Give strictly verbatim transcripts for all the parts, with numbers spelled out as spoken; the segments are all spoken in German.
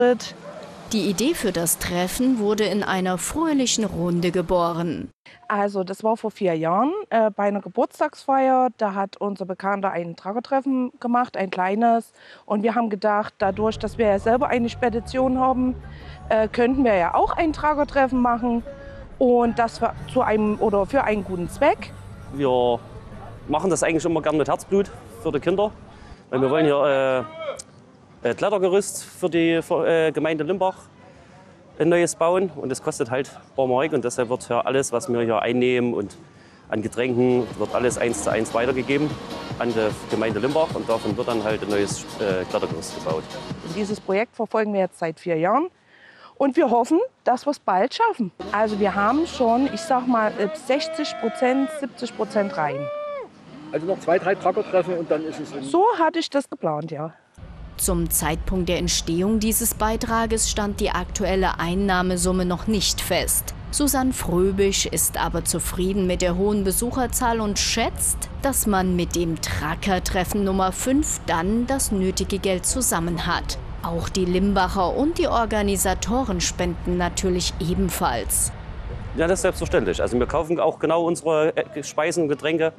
Die Idee für das Treffen wurde in einer fröhlichen Runde geboren. Also das war vor vier Jahren äh, bei einer Geburtstagsfeier. Da hat unser Bekannter ein Tragertreffen gemacht, ein kleines. Und wir haben gedacht, dadurch, dass wir ja selber eine Spedition haben, äh, könnten wir ja auch ein Tragertreffen machen. Und das für, zu einem, oder für einen guten Zweck. Wir machen das eigentlich immer gern mit Herzblut für die Kinder. Weil wir wollen hier äh, Klettergerüst für die für, äh, Gemeinde Limbach ein neues bauen. Und das kostet halt ein paar Mark. Und deshalb wird ja alles, was wir hier einnehmen und an Getränken, wird alles eins zu eins weitergegeben an die Gemeinde Limbach. Und davon wird dann halt ein neues äh, Klettergerüst gebaut. Und dieses Projekt verfolgen wir jetzt seit vier Jahren. Und wir hoffen, dass wir es bald schaffen. Also wir haben schon, ich sag mal, sechzig Prozent, siebzig Prozent rein. Also noch zwei, drei Tragertreffen und dann ist es... So hatte ich das geplant, ja. Zum Zeitpunkt der Entstehung dieses Beitrages stand die aktuelle Einnahmesumme noch nicht fest. Susanne Fröbisch ist aber zufrieden mit der hohen Besucherzahl und schätzt, dass man mit dem Tracker-Treffen Nummer fünf dann das nötige Geld zusammen hat. Auch die Limbacher und die Organisatoren spenden natürlich ebenfalls. Ja, das ist selbstverständlich. Also wir kaufen auch genau unsere Speisen und Getränke.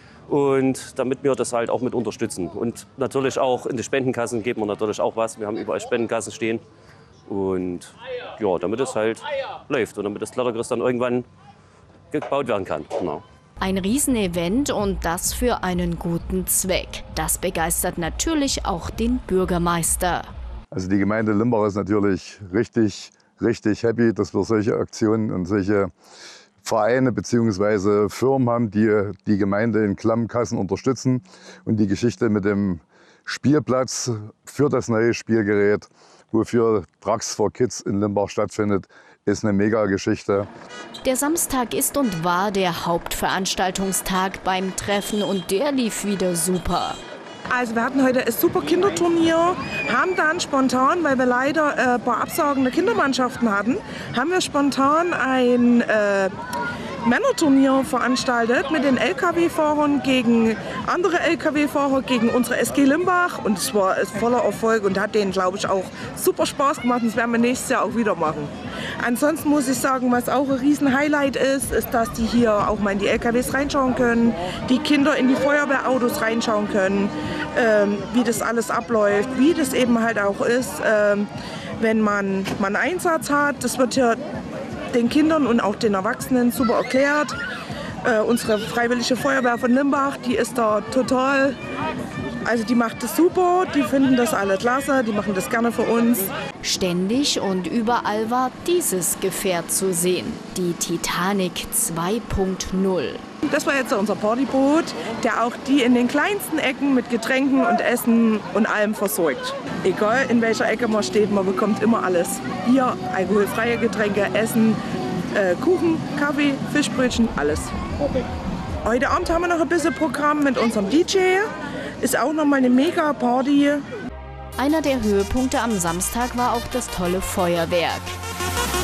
Und damit wir das halt auch mit unterstützen. Und natürlich auch in die Spendenkassen geben wir natürlich auch was. Wir haben überall Spendenkassen stehen. Und ja, damit es halt läuft und damit das Klettergerüst dann irgendwann gebaut werden kann. Genau. Ein Riesenevent und das für einen guten Zweck. Das begeistert natürlich auch den Bürgermeister. Also die Gemeinde Limbach ist natürlich richtig, richtig happy, dass wir solche Aktionen und solche Vereine bzw. Firmen haben, die die Gemeinde in Klammkassen unterstützen. Und die Geschichte mit dem Spielplatz für das neue Spielgerät, wofür Trucks for Kids in Limbach stattfindet, ist eine Mega-Geschichte. Der Samstag ist und war der Hauptveranstaltungstag beim Treffen und der lief wieder super. Also wir hatten heute ein super Kinderturnier, haben dann spontan, weil wir leider äh, ein paar Absagen der Kindermannschaften hatten, haben wir spontan ein äh, Männerturnier veranstaltet mit den L K W-Fahrern gegen andere L K W-Fahrer, gegen unsere S G Limbach. Und es war ein voller Erfolg und hat denen, glaube ich, auch super Spaß gemacht. Und das werden wir nächstes Jahr auch wieder machen. Ansonsten muss ich sagen, was auch ein Riesen-Highlight ist, ist, dass die hier auch mal in die L K Ws reinschauen können, die Kinder in die Feuerwehrautos reinschauen können, ähm, wie das alles abläuft, wie das eben halt auch ist, ähm, wenn man, man einen Einsatz hat. Das wird hier den Kindern und auch den Erwachsenen super erklärt. Äh, unsere Freiwillige Feuerwehr von Limbach, die ist da total, also die macht das super, die finden das alle klasse, die machen das gerne für uns. Ständig und überall war dieses Gefährt zu sehen, die Titanic zwei Punkt null. Das war jetzt unser Partyboot, der auch die in den kleinsten Ecken mit Getränken und Essen und allem versorgt. Egal in welcher Ecke man steht, man bekommt immer alles. Bier, alkoholfreie Getränke, Essen, äh, Kuchen, Kaffee, Fischbrötchen, alles. Okay. Heute Abend haben wir noch ein bisschen Programm mit unserem D J. Ist auch noch mal eine Mega-Party. Einer der Höhepunkte am Samstag war auch das tolle Feuerwerk.